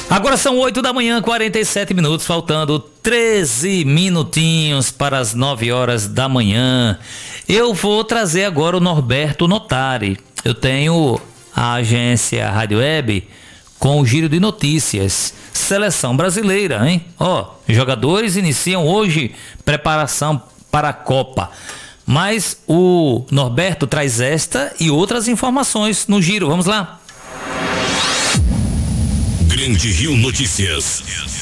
Agora são 8 da manhã, 47 minutos, faltando 13 minutinhos para as 9 horas da manhã. Eu vou trazer agora o Norberto Notari. Eu tenho a agência Rádio Web com o giro de notícias. Seleção brasileira, hein? Jogadores iniciam hoje preparação para a Copa. Mas o Norberto traz esta e outras informações no giro. Vamos lá. Grande Rio Notícias.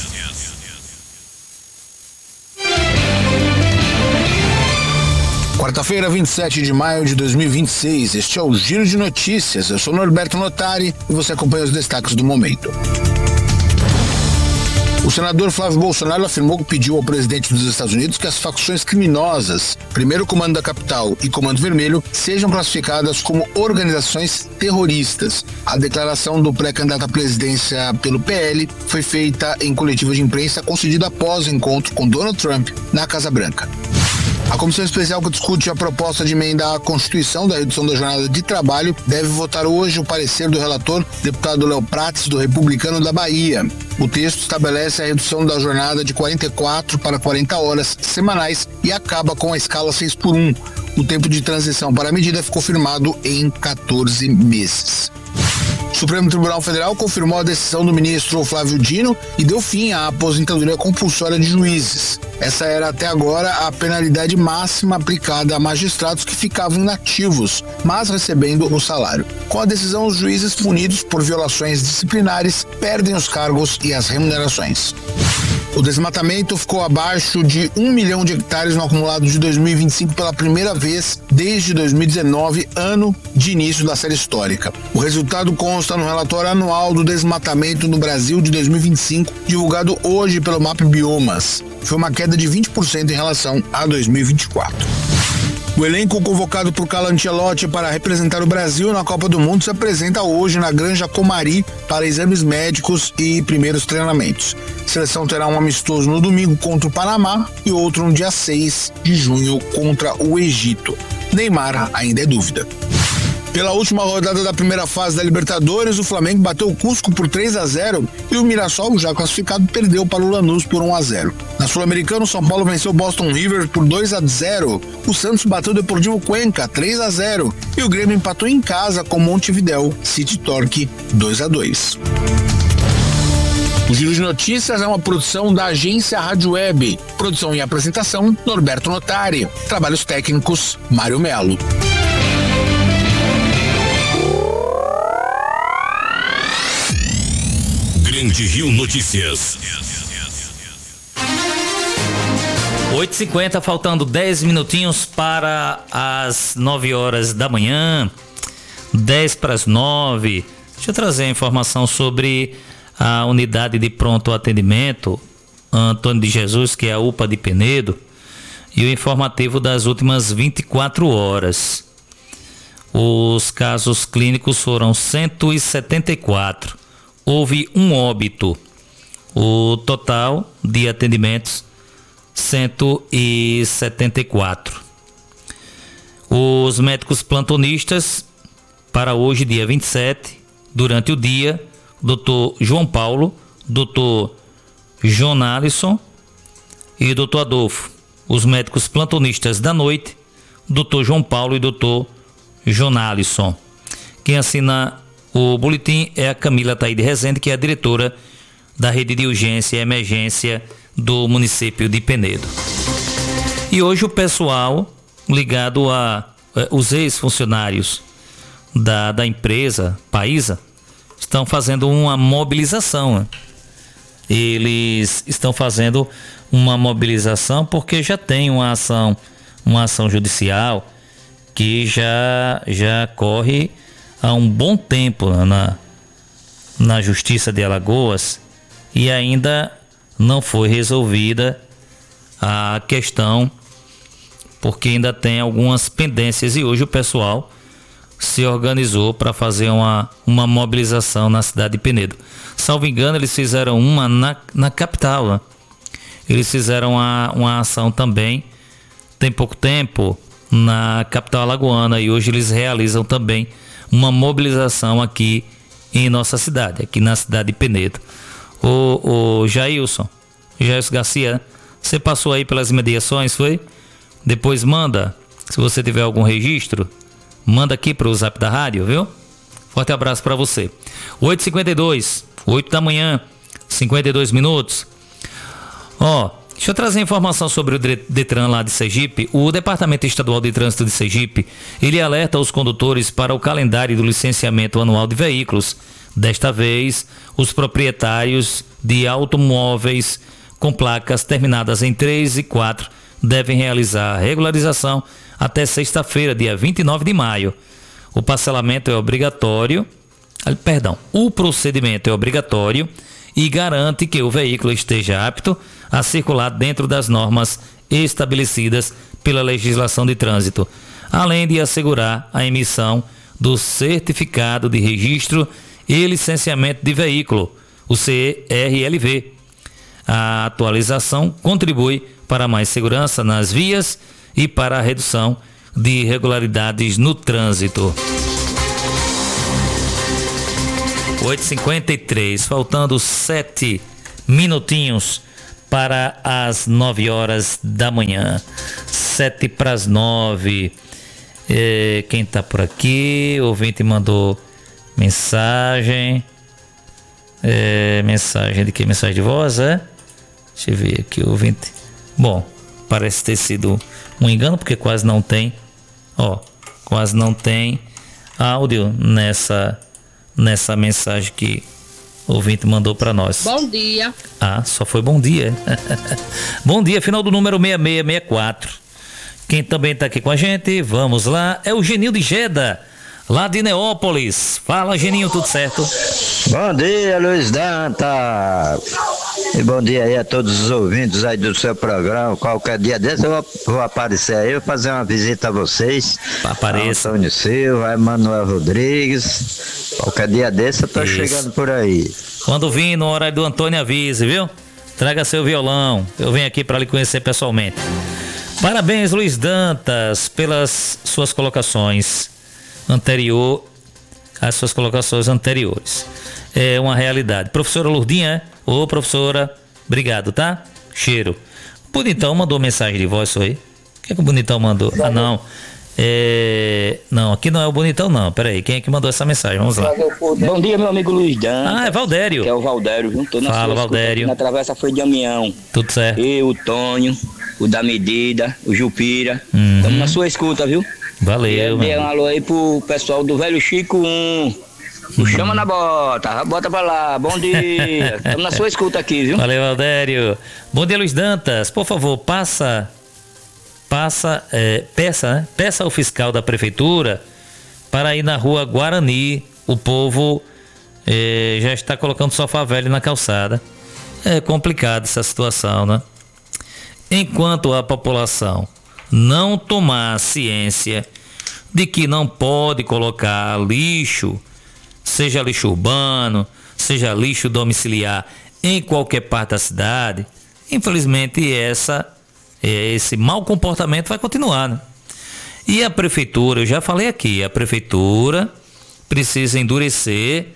Quarta-feira, 27 de maio de 2026. Este é o Giro de Notícias. Eu sou Norberto Notari e você acompanha os destaques do momento. O senador Flávio Bolsonaro afirmou que pediu ao presidente dos Estados Unidos que as facções criminosas, Primeiro Comando da Capital e Comando Vermelho, sejam classificadas como organizações terroristas. A declaração do pré-candidato à presidência pelo PL foi feita em coletiva de imprensa concedida após o encontro com Donald Trump na Casa Branca. A comissão especial que discute a proposta de emenda à Constituição da redução da jornada de trabalho deve votar hoje o parecer do relator, deputado Léo Prates, do Republicano da Bahia. O texto estabelece a redução da jornada de 44 para 40 horas semanais e acaba com a escala 6x1. O tempo de transição para a medida ficou firmado em 14 meses. O Supremo Tribunal Federal confirmou a decisão do ministro Flávio Dino e deu fim à aposentadoria compulsória de juízes. Essa era até agora a penalidade máxima aplicada a magistrados que ficavam inativos, mas recebendo o salário. Com a decisão, os juízes punidos por violações disciplinares perdem os cargos e as remunerações. O desmatamento ficou abaixo de 1 milhão de hectares no acumulado de 2025 pela primeira vez desde 2019, ano de início da série histórica. O resultado consta no relatório anual do desmatamento no Brasil de 2025, divulgado hoje pelo MAP Biomas. Foi uma queda de 20% em relação a 2024. O elenco convocado por Carlo Ancelotti para representar o Brasil na Copa do Mundo se apresenta hoje na Granja Comari para exames médicos e primeiros treinamentos. A seleção terá um amistoso no domingo contra o Panamá e outro no dia 6 de junho contra o Egito. Neymar ainda é dúvida. Pela última rodada da primeira fase da Libertadores, o Flamengo bateu o Cusco por 3-0 e o Mirassol, já classificado, perdeu para o Lanús por 1-0. Na Sul-Americana, o São Paulo venceu o Boston River por 2-0. O Santos bateu o Deportivo Cuenca 3-0 e o Grêmio empatou em casa com Montevidéu City Torque 2-2. O Giro de Notícias é uma produção da agência Rádio Web. Produção e apresentação, Norberto Notari. Trabalhos técnicos, Mário Melo. Grande Rio Notícias. 8h50, faltando 10 minutinhos para as 9 horas da manhã. 10 para as 9. Deixa eu trazer a informação sobre a unidade de pronto atendimento Antônio de Jesus, que é a UPA de Penedo, e o informativo das últimas 24 horas. Os casos clínicos foram 174. Houve um óbito. O total de atendimentos, 174. Os médicos plantonistas, para hoje, dia 27, durante o dia, Dr. João Paulo, Dr. Jonalisson e Dr. Adolfo. Os médicos plantonistas da noite, Dr. João Paulo e Dr. Jonalisson. Quem assina o boletim é a Camila Taide Rezende, que é a diretora da rede de urgência e emergência do município de Penedo. E hoje o pessoal ligado a os ex-funcionários da empresa Paisa estão fazendo uma mobilização, né? Eles estão fazendo uma mobilização porque já tem uma ação judicial que já corre há um bom tempo na Justiça de Alagoas e ainda não foi resolvida a questão, porque ainda tem algumas pendências, e hoje o pessoal se organizou para fazer uma mobilização na cidade de Penedo. Salvo engano, eles fizeram uma na capital, né? Eles fizeram uma ação também, tem pouco tempo, na capital alagoana, e hoje eles realizam também uma mobilização aqui em nossa cidade, aqui na cidade de Penedo. O Jailson Garcia, você passou aí pelas imediações, foi? Depois manda, se você tiver algum registro, manda aqui para o zap da rádio, viu? Forte abraço para você. 8h52, 8 da manhã, 52 minutos. Deixa eu trazer informação sobre o Detran lá de Sergipe. O Departamento Estadual de Trânsito de Sergipe, ele alerta os condutores para o calendário do licenciamento anual de veículos. Desta vez, os proprietários de automóveis com placas terminadas em 3 e 4 devem realizar a regularização até sexta-feira, dia 29 de maio. O parcelamento é obrigatório, o procedimento é obrigatório e garante que o veículo esteja apto a circular dentro das normas estabelecidas pela legislação de trânsito, além de assegurar a emissão do certificado de registro e licenciamento de veículo, o CRLV. A atualização contribui para mais segurança nas vias e para a redução de irregularidades no trânsito. 8h53, faltando 7 minutinhos para as 9 horas da manhã. 7 para as 9. Quem está por aqui? O ouvinte mandou mensagem. Mensagem de que? Mensagem de voz, é? Deixa eu ver aqui o ouvinte. Bom, parece ter sido um engano, porque quase não tem. Quase não tem áudio nessa mensagem que o ouvinte mandou para nós. Bom dia. Só foi bom dia. Bom dia, final do número 6664. Quem também está aqui com a gente, vamos lá, é o Geninho de Geda, lá de Neópolis. Fala, Geninho, tudo certo? Bom dia, Luiz Dantas. E bom dia aí a todos os ouvintes aí do seu programa. Qualquer dia desse eu vou aparecer aí, vou fazer uma visita a vocês. Apareça. Antônio Silva, Emanuel Rodrigues. Qualquer dia desse eu tô chegando por aí. Quando vir no horário do Antônio, avise, viu? Traga seu violão. Eu venho aqui para lhe conhecer pessoalmente. Parabéns, Luiz Dantas, pelas suas colocações as suas colocações anteriores. É uma realidade. Professora Lourdinha, ô professora, obrigado, tá? Cheiro. Bonitão mandou mensagem de voz, aí. O que é que o Bonitão mandou? Não. Não, aqui não é o Bonitão, não. Peraí, quem é que mandou essa mensagem? Vamos lá. Bom dia, meu amigo Luiz Dan. É Valdério. Que é o Valdério, viu? Tô na Fala, Valdério. Na travessa foi de Damião. Tudo certo. Eu, o Tonho, o da Medida, o Jupira. Estamos na sua escuta, viu? Valeu, mano. Um alô aí pro pessoal do Velho Chico 1. O Chama na Bota, bota pra lá, bom dia. Estamos na sua escuta aqui, viu? Valeu, Valdério. Bom dia, Luiz Dantas. Por favor, peça ao fiscal da prefeitura para ir na rua Guarani. O povo já está colocando sofá velho na calçada. É complicado essa situação, né? Enquanto a população não tomar ciência de que não pode colocar lixo, seja lixo urbano, seja lixo domiciliar, em qualquer parte da cidade, infelizmente esse mau comportamento vai continuar, né? E a prefeitura, eu já falei aqui, a prefeitura precisa endurecer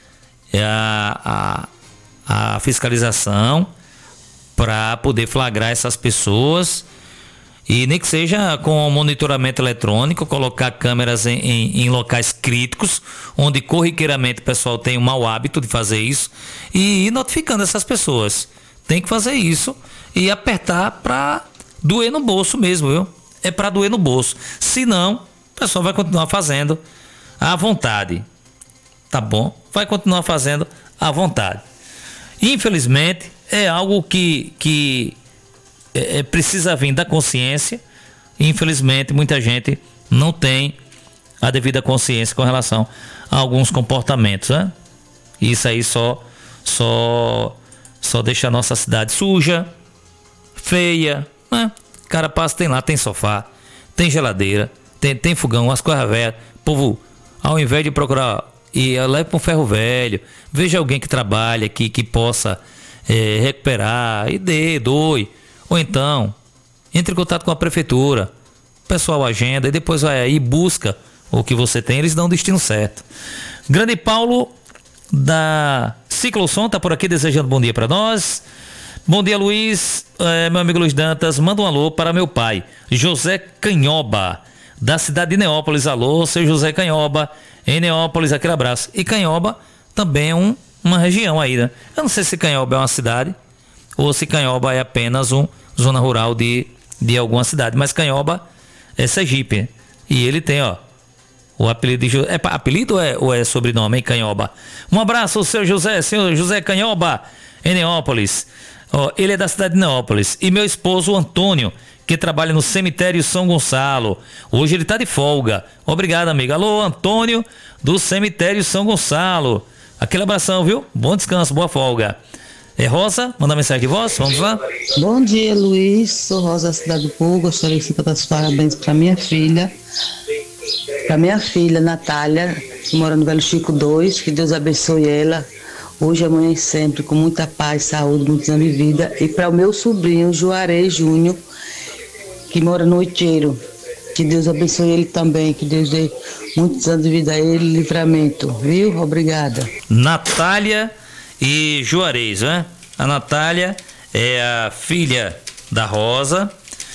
a fiscalização para poder flagrar essas pessoas, e nem que seja com monitoramento eletrônico, colocar câmeras em locais críticos, onde corriqueiramente o pessoal tem o mau hábito de fazer isso, e ir notificando essas pessoas. Tem que fazer isso e apertar para doer no bolso mesmo, viu? É para doer no bolso. Senão, o pessoal vai continuar fazendo à vontade. Tá bom? Vai continuar fazendo à vontade. Infelizmente, é algo que precisa vir da consciência. Infelizmente, muita gente não tem a devida consciência com relação a alguns comportamentos, né? Isso aí só deixa a nossa cidade suja, feia, né? O cara passa, tem sofá, tem geladeira, tem fogão, as coisas velhas. O povo, ao invés de procurar leve para um ferro velho, veja alguém que trabalha aqui, que possa recuperar e doe. Ou então, entre em contato com a prefeitura, o pessoal agenda e depois vai aí, busca o que você tem, eles dão o destino certo. Grande Paulo da Ciclosom tá por aqui desejando bom dia para nós. Bom dia, Luiz. Meu amigo Luiz Dantas, manda um alô para meu pai, José Canhoba, da cidade de Neópolis. Alô, seu José Canhoba, em Neópolis, aquele abraço. E Canhoba também é uma região aí, né? Eu não sei se Canhoba é uma cidade ou se Canhoba é apenas zona rural de alguma cidade, mas Canhoba é Sergipe. E ele tem, ó, o apelido de é apelido ou é sobrenome, hein, Canhoba? Um abraço, seu José Canhoba, em Neópolis. Ó, ele é da cidade de Neópolis. E meu esposo, Antônio, que trabalha no cemitério São Gonçalo. Hoje ele tá de folga. Obrigado, amigo. Alô, Antônio, do cemitério São Gonçalo. Aquele abração, viu? Bom descanso, boa folga. Rosa, manda mensagem de voz, vamos lá. Bom dia, Luiz. Sou Rosa da cidade do Povo. Gostaria de dar os parabéns para minha filha. Para minha filha, Natália, que mora no Velho Chico 2. Que Deus abençoe ela. Hoje, amanhã e sempre, com muita paz, saúde, muitos anos de vida. E para o meu sobrinho, Juarez Júnior, que mora no Oiteiro. Que Deus abençoe ele também. Que Deus dê muitos anos de vida a ele e livramento. Viu? Obrigada. Natália e Juarez, né? A Natália é a filha da Rosa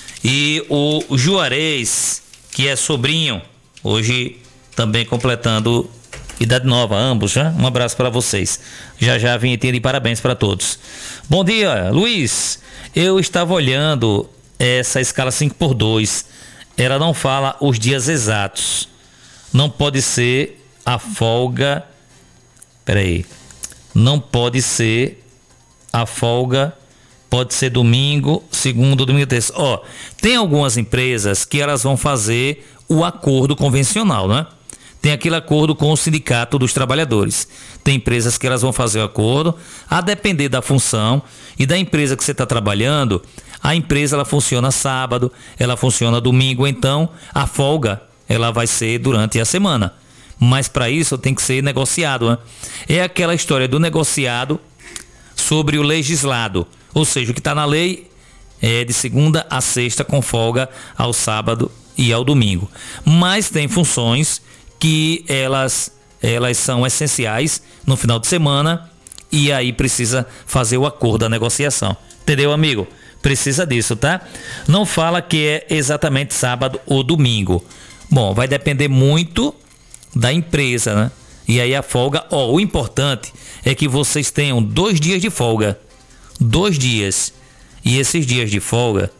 e o Juarez, que é sobrinho, hoje também completando idade nova, ambos, né? Um abraço para vocês. Já vinhetinha de parabéns para todos. Bom dia, Luiz. Eu estava olhando essa escala 5x2. Ela não fala os dias exatos. Não pode ser a folga. Peraí. Não pode ser a folga, pode ser domingo, segundo, domingo, terça. Ó, tem algumas empresas que elas vão fazer o acordo convencional, né? Tem aquele acordo com o sindicato dos trabalhadores. Tem empresas que elas vão fazer o acordo, a depender da função e da empresa que você está trabalhando. A empresa, ela funciona sábado, ela funciona domingo, então a folga, ela vai ser durante a semana. Mas para isso tem que ser negociado, né? É aquela história do negociado sobre o legislado, ou seja, o que está na lei é de segunda a sexta com folga ao sábado e ao domingo. Mas tem funções que elas são essenciais no final de semana e aí precisa fazer o acordo da negociação. Entendeu, amigo? Precisa disso, tá? Não fala que é exatamente sábado ou domingo. Bom, vai depender muito da empresa, né? E aí a folga, o importante é que vocês tenham 2 dias de folga. 2 dias. E esses dias de folga,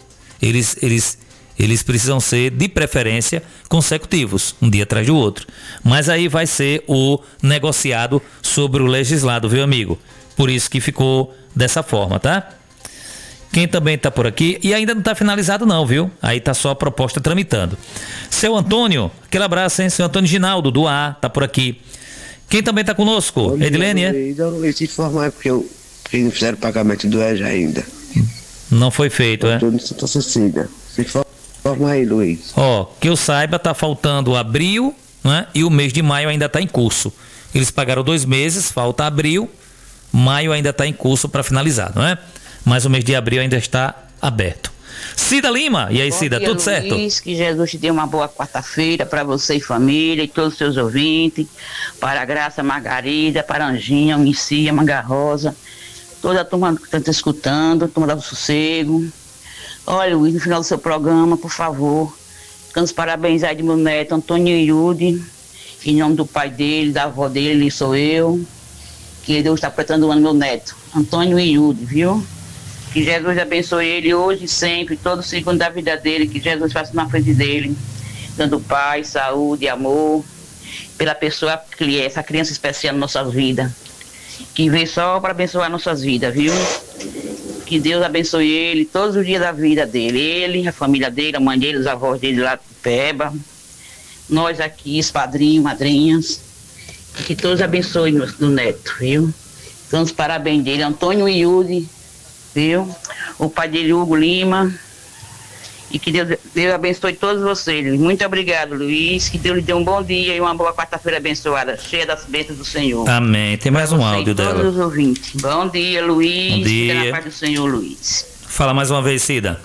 eles precisam ser, de preferência, consecutivos, um dia atrás do outro. Mas aí vai ser o negociado sobre o legislado, viu, amigo? Por isso que ficou dessa forma, tá? Quem também está por aqui, e ainda não está finalizado não, viu? Aí tá só a proposta tramitando. Seu Antônio, aquele abraço, hein? Seu Antônio Ginaldo, do A, tá por aqui. Quem também está conosco? Edilene, é? Eu não te informar porque eu não fizeram o pagamento do EJA ainda. Não foi feito, é? Estou no Santa Cecília. Se informa aí, Luiz. Que eu saiba, tá faltando abril, né? E o mês de maio ainda está em curso. Eles pagaram 2 meses, falta abril, maio ainda está em curso para finalizar, não é? Mas o mês de abril ainda está aberto. Cida Lima, e aí, Cida, tudo certo? Luiz, que Jesus te dê uma boa quarta-feira para você e família e todos os seus ouvintes, para a Graça, Margarida, para a Anjinha, a Unicia, Manga Rosa, toda a turma que está te escutando, a turma do Sossego. Olha, Luiz, no final do seu programa, por favor, dando os parabéns aí de meu neto, Antônio Yudi, em nome do pai dele, da avó dele, sou eu, que Deus está apertando o ano meu neto, Antônio Yudi, viu? Que Jesus abençoe ele hoje e sempre, todo segundo da vida dele, que Jesus faça na frente dele, dando paz, saúde, amor, pela pessoa que ele é, essa criança especial na nossa vida, que veio só para abençoar nossas vidas, viu? Que Deus abençoe ele todos os dias da vida dele, ele, a família dele, a mãe dele, os avós dele lá de Peba, nós aqui, os padrinhos, madrinhas, que todos abençoem no neto, viu? Então, os parabéns dele, Antônio Yudi, viu? O pai dele, Hugo Lima, e que Deus abençoe todos vocês. Muito obrigado, Luiz, que Deus lhe dê um bom dia e uma boa quarta-feira abençoada, cheia das bênçãos do Senhor. Amém. Tem mais um áudio dela. Todos os ouvintes. Bom dia, Luiz. Bom dia. Fica na paz do Senhor, Luiz. Fala mais uma vez, Cida.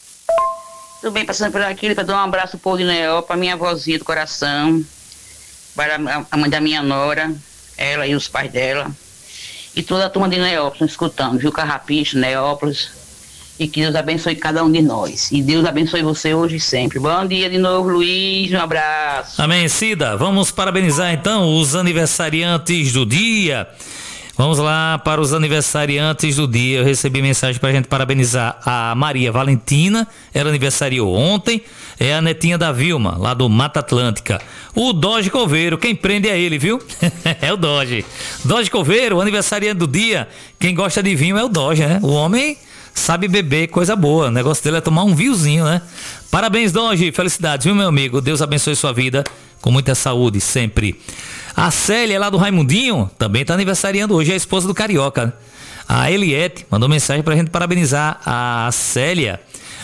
Tudo bem, passando por aqui para dar um abraço pro povo de Neó, para minha avózinha do coração, para a mãe da minha nora, ela e os pais dela. E toda a turma de Neópolis escutando, viu? Carrapicho, Neópolis. E que Deus abençoe cada um de nós. E Deus abençoe você hoje e sempre. Bom dia de novo, Luiz. Um abraço. Amém, Cida. Vamos parabenizar então os aniversariantes do dia. Vamos lá para os aniversariantes do dia. Eu recebi mensagem pra gente parabenizar a Maria Valentina. Ela aniversariou ontem. É a netinha da Vilma, lá do Mata Atlântica. O Doge Coveiro, quem prende é ele, viu? É o Doge. Doge Coveiro, o aniversariante do dia. Quem gosta de vinho é o Doge, né? O homem sabe beber, coisa boa. O negócio dele é tomar um vinhozinho, né? Parabéns, Doge. Felicidades, viu, meu amigo? Deus abençoe sua vida com muita saúde, sempre. A Célia, lá do Raimundinho, também tá aniversariando hoje, é a esposa do Carioca. A Eliette mandou mensagem pra gente parabenizar a Célia.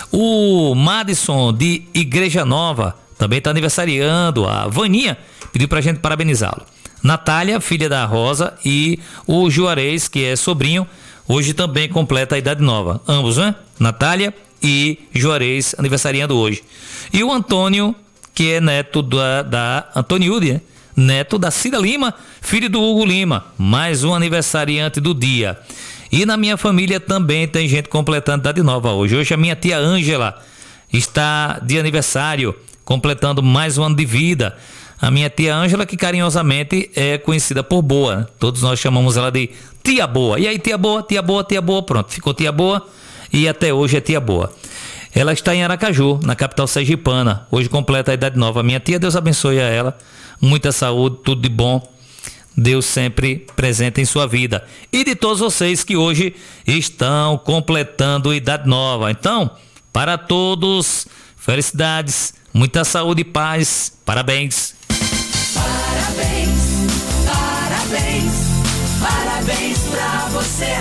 O Madison, de Igreja Nova, também tá aniversariando. A Vaninha pediu pra gente parabenizá-lo. Natália, filha da Rosa, e o Juarez, que é sobrinho, hoje também completa a idade nova. Ambos, né? Natália e Juarez aniversariando hoje. E o Antônio, que é neto da Antoniude, né? Neto da Cida Lima, filho do Hugo Lima. Mais um aniversariante do dia. E na minha família também tem gente completando idade nova hoje. Hoje a minha tia Ângela está de aniversário, completando mais um ano de vida. A minha tia Ângela, que carinhosamente é conhecida por Boa. Todos nós chamamos ela de Tia Boa. E aí, tia Boa, tia Boa, tia Boa. Pronto, ficou Tia Boa e até hoje é Tia Boa. Ela está em Aracaju, na capital sergipana. Hoje completa a idade nova. A minha tia, Deus abençoe a ela. Muita saúde, tudo de bom. Deus sempre presente em sua vida. E de todos vocês que hoje estão completando idade nova. Então, para todos, felicidades, muita saúde e paz. Parabéns. Parabéns, parabéns, parabéns pra você.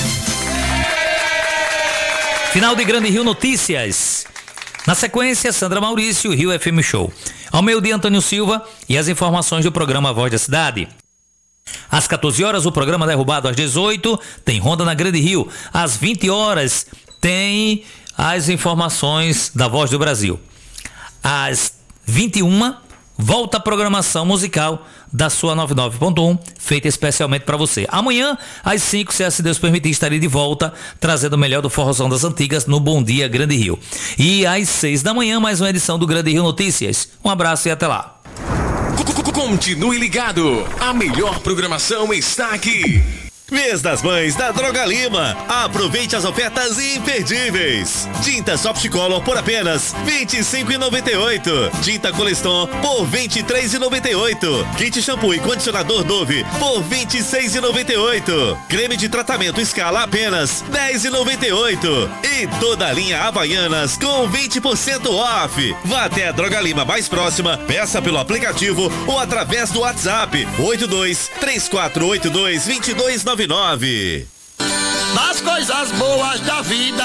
Final de Grande Rio Notícias. Na sequência, Sandra Maurício, Rio FM Show. Ao meio-dia, Antônio Silva e as informações do programa Voz da Cidade. Às 14 horas, o programa Derrubado. Às 18, tem Ronda na Grande Rio. Às 20 horas, tem as informações da Voz do Brasil. Às 21, volta a programação musical da sua 99.1, feita especialmente para você. Amanhã, às 5, se Deus permitir, estarei de volta, trazendo o melhor do forrozão das antigas no Bom Dia Grande Rio. E às 6 da manhã, mais uma edição do Grande Rio Notícias. Um abraço e até lá. Continue ligado, a melhor programação está aqui. Mês das Mães da Droga Lima. Aproveite as ofertas imperdíveis. Tinta Soft Color por apenas R$ 25,98. Tinta Coleston por R$ 23,98. Kit shampoo e condicionador Dove por R$ 26,98. Creme de tratamento Scala apenas R$ 10,98. E toda a linha Havaianas com 20% off. Vá até a Droga Lima mais próxima, peça pelo aplicativo ou através do WhatsApp 82-3482-2299. Das coisas boas da vida.